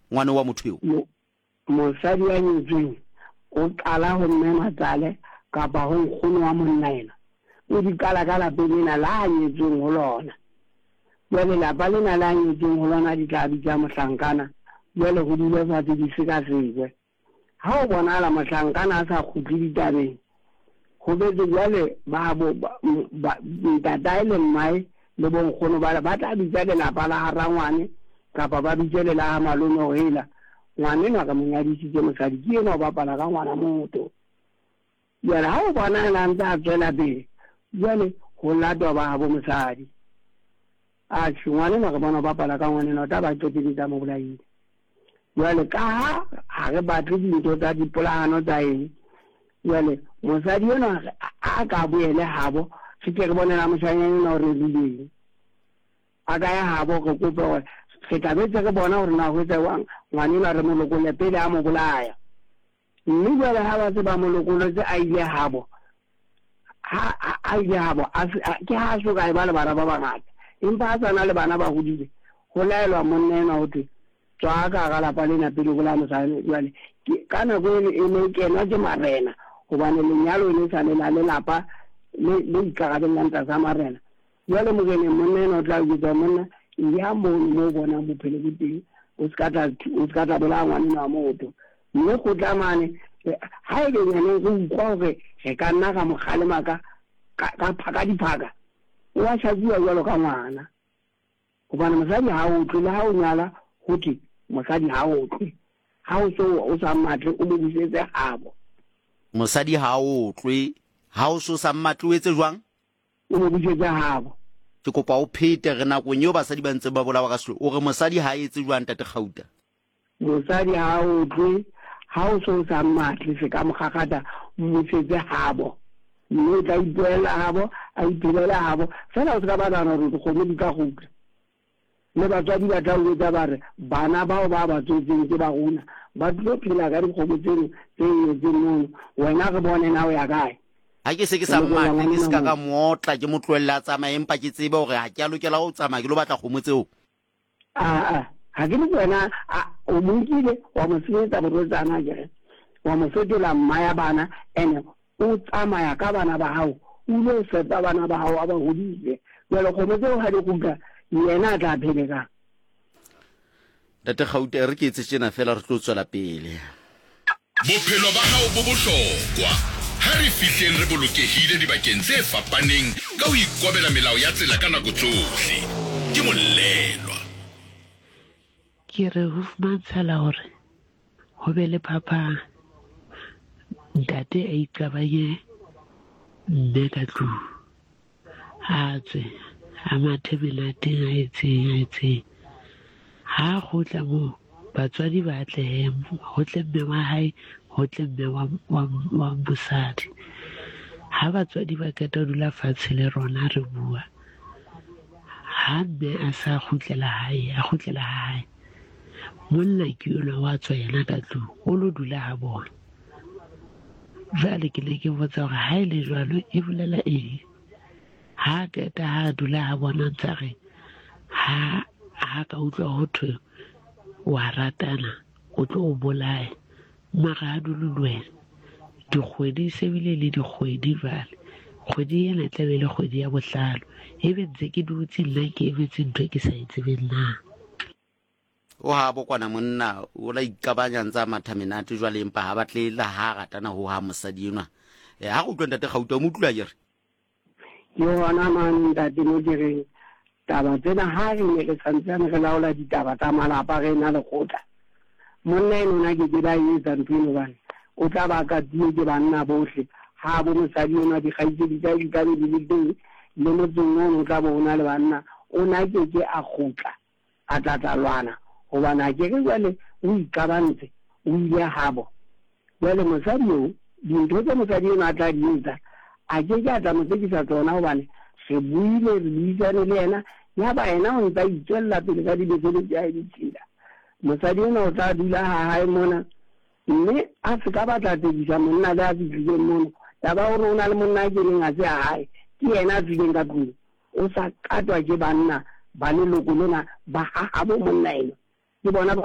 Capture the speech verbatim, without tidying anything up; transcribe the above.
ngwana wa motho eo mosadi ya nyetsweng o qala ho mme matsale kapa ho nkgono wa monna ena o di kala kala pelena la nyetsweng ho lona jwale lapa lena la nyetsweng ho lona di tla bitsa mohlankana jwale ho dile fatshe di sekasekwe ha o bonahala mohlankana a sa kgutli ditabeng ho betse jwale ba bo ntata le mmae le bonkgono ba ba tla bitsa lelapa la harangwane kapa ba bitse le la malome ho hela ngwane na ka monyadisitse mosadi ke ena o bapala ka ngwana motho jwale ha o bona la ntse tswela pele jwale ho latwa ba habo mosadi a ngwane na ka bona bapala ka ngwana na ta ba tsoteletsa mo bolaile jwale ka ha ha re batle dintho tsa dipolano tsa eng jwale mosadi yona a ka boele habo se ke re bonela moshanyana na o re dileng a ka ya habo go kopa gore se tla betse re bona gore na go tsa wang ngwane na re molokole pele a mo bolaya mme jwale ha ba se ba molokole tse a ile habo ha a ile habo ke ha so ka e ba le bana ba bangata empa a tsana le bana ba hodile go laelwa monnena ho tse tswa ka ga lapa lena pele go la mosane jwale ka nako e ne kena ke marena gobane lenyalo le sa le la le lapa le le ikarabellang tsa sa marena jwale mogene monnena o tla ditsa monna ya mo mo bona mo phele boteng o skata o skata bola ngwana na motho mme go tlamane ha ile nyane go ukwa gore se ka nna ga mogale maka ka phaka diphaka o a tshajiwa jalo ka ngwana gobane mosadi ha o tlile ha o nyala hothi mosadi ha o tlwe ha o so o sa matle o mo busetse habo mosadi ha o tlwe ha o so sa matle o etse jwang o mo busetse habo ke kopa o phete re na go nyo basadi ba ntse ba bolawa ka selo o re mosadi ha etse jwang tate Gauta mosadi ha o tlwe ha o so sa matle se ka mogagata mo busetse habo mme tla ipuela habo a ipuela habo fela o se ka ba dana re go mo di ka gutla le batswadi ba tla o etsa bare bana bao ba ba tsotseng ke ba gona ba tlo phela ka dikgomo tseno tse etseng mo wena re bone na o ya kae ha ke se ke sa matle ke se ka ka motla ke motloella tsama empa ke tsebe hore ha ke a lokela go tsama ke lo batla kgomo tseo a a ha ke le wena o monkile wa mo senyetsa borotsana ke wa mo fetola mmaya bana ene o tsamaya ka bana ba hao o lo feta bana ba hao a ba hodile jwale kgomo tseo ha di kuka yena a tla phelega tate Gauta re ke etse tsena fela re tlo tswela pele bophelo ba hao bo bohlokwa ha re fihleng re bolokehile dibakeng tse fapaneng ka ho ikobela melao ya tsela ka nako tsohle ke molelwa ke re ho fumantshala hore ho be le phapang ntate a iqabanye mme ka tlung a tswe a mathe melateng a etseng a etseng ha go tla mo batswadi ba tle ho tle mme wa hae ho tle mme wa bosadi ha batswadi ba keta dula fatshe le rona re bua ha mme a sa khutlela hae a khutlela hae monna ke yona wa tswa yena ka tlung o lo dula ha bona jwale ke le ke botsa gore ha ile jwalo e bolela eng ha keta ha dula ha bona tsare ha ha ka utlwa ho thwe wa ratana o tlo o bolaya mara ha dululwena dikgwedi se bile le dikgwedi vale kgwedi ena tla be le kgwedi ya bohlalo ebe ntse ke dutse nna ke ebetse ntho ke sa itsebeng na o ha bo kwana monna o la ikabanya ntsa mathamenate jwale empa ha batle la ha ratana ho ha mosadi enwa eh ha go tlo ntate Gauta mo tlula jere yo ana man ntate mo direng taba tsena ha re ne re tsantsane re laola ditaba tsa malapa re na le kgotla monna ena ke ke ba etsa ntweno bana o tla ba ka tie ke banna bohle ha bo mosadi ona di gaitse di tsa di ka di le teng le motseng o tla bona le banna o na ke ke a khotla a tla tlalwana go bana ke ke jale o ikabantse o ile habo jale mosadi o dintho tse mosadi ona tla di etsa a ke ke a tla motsekisa tsona go bane se buile re buisane le yena ya ba yena o ntse a itswella pele ka dibekele tsa ditshila mosadi ona o tla dula ha hae mona mme a se ka batla tebisa monna le a fitlhileng mono ya ba gore o na le monna a keleng a se a hae ke yena a tswileng ka tlung o sa katwa ke banna ba leloko lena ba hahabo monna eno ke bona